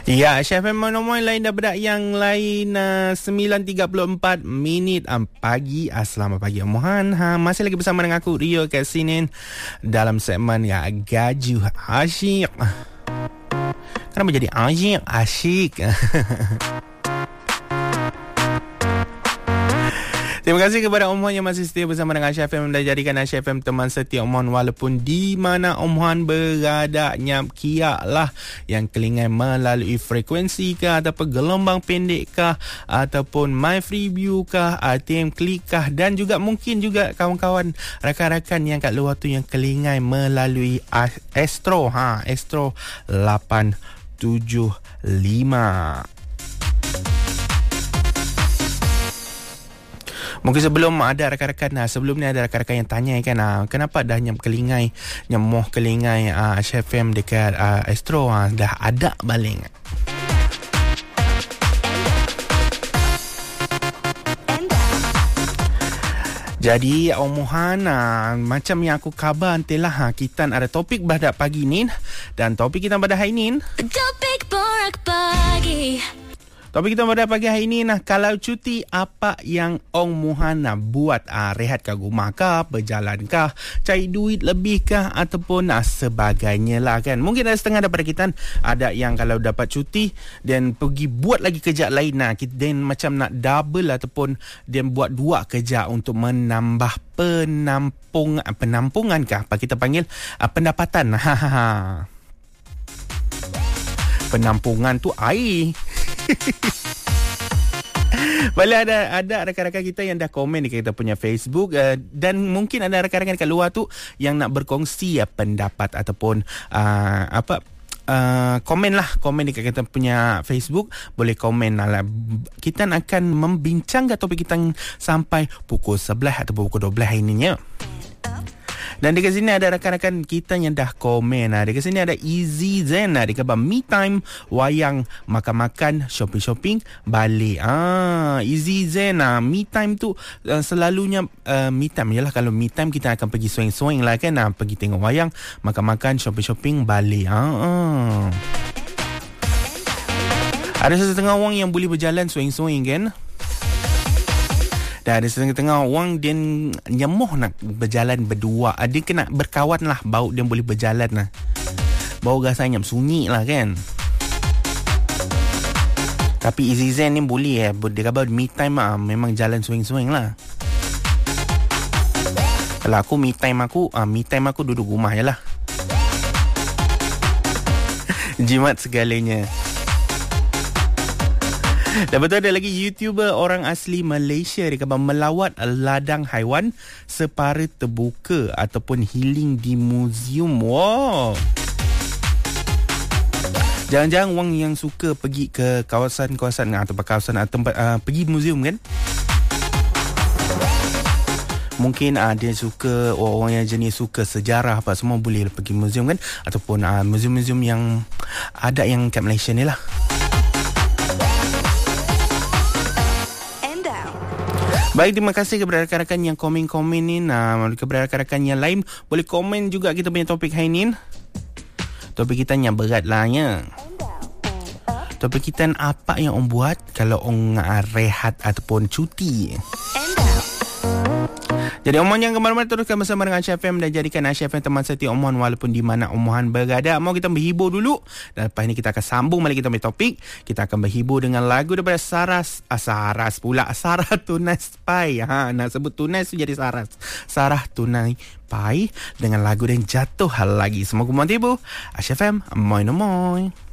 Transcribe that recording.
Ya, Chef Monomoy lain daripada yang lain 9.34 minit pagi. Selamat pagi Mohan. Masih lagi bersama dengan aku Rio kat sini dalam segmen Gajuh Asyik. Kenapa jadi asyik? Terima kasih kepada Om Huan yang masih setia bersama dengan Chef M dan jadikan Chef M teman setia Om Huan walaupun di mana Om Huan berada. Nyap kiak lah yang kelingai melalui frekuensi kah ataupun gelombang pendek kah ataupun My Freeview kah, ATM Klik kah, dan juga mungkin juga kawan-kawan rakan-rakan yang kat luar tu yang kelingai melalui Astro Astro 875. Mungkin sebelum ada rakan-rakan sebelum ni ada rakan-rakan yang tanya kan kenapa dah kelingai nyemoh kelingai Chef M dekat Astro dah ada balik. Jadi Om Mohan macam yang aku khabar nantilah kita ada topik pada pagi ni, dan topik kita pada hari ni topik borak pagi. Topik kita pada pagi hari ini kalau cuti apa yang Ong Mohan buat? Rehat ke rumah kah, berjalan kah, cari duit lebih kah, ataupun sebagainya lah kan. Mungkin ada setengah daripada kita ada yang kalau dapat cuti dan pergi buat lagi kerja lain dan macam nak double ataupun dia buat dua kerja untuk menambah penampungan kah, apa kita panggil pendapatan. Penampungan tu air. Boleh ada rakan-rakan kita yang dah komen di kita punya Facebook, dan mungkin ada rakan-rakan kat luar tu yang nak berkongsi pendapat ataupun komen di kita punya Facebook. Boleh komen lah. Kita akan membincangkan topik kita sampai pukul 11 atau pukul 12 hari ni ya. Dan dekat sini ada rakan-rakan kita yang dah komen. Dekat sini ada Easy Zen. Dia kata me time, wayang, makan-makan, shopping-shopping, balik. Easy Zen. Me time tu selalunya me time. Yalah, kalau me time kita akan pergi swing-swing lah kan. Pergi tengok wayang, makan-makan, shopping-shopping, balik. Ada setengah orang yang boleh berjalan swing-swing kan. Dan ada setengah orang dia nyemuh nak berjalan berdua. Dia kena berkawan lah, bau dia boleh berjalan lah. Bau rasanya sunyi lah kan. Tapi Easy Zen ni boleh dia kata me time memang jalan swing-swing lah. Kalau aku me time aku duduk rumah je lah. Jimat segalanya. Dan betul ada lagi YouTuber orang asli Malaysia dia kata melawat ladang haiwan separa terbuka ataupun healing di muzium. Wow. Jangan-jangan orang yang suka pergi ke kawasan-kawasan atau kawasan tempat pergi muzium kan? Mungkin dia suka, orang yang jenis suka sejarah apa semua boleh pergi muzium kan, ataupun muzium-muzium yang ada yang kat Malaysia ni lah. Baik, terima kasih kepada rakan-rakan yang komen-komen ni. Kepada rakan-rakan yang lain boleh komen juga kita punya topik hari ni. Topik kita yang berat lah ya. Topik kita apa yang orang buat kalau orang rehat ataupun cuti. Jadi Om Mohan yang kemana-mana teruskan bersama dengan Chef M dan jadikan Chef M teman setia Om Mohan walaupun di mana Om Mohan berada. Mau kita berhibur dulu, dan lepas ni kita akan sambung balik kita punya topik. Kita akan berhibur dengan lagu daripada Saras Tunai Pai. Nak sebut Tunai tu jadi Saras. Sarah Tunai Pai dengan lagu yang jatuh lagi. Semoga mohon tiba. Chef M, moin.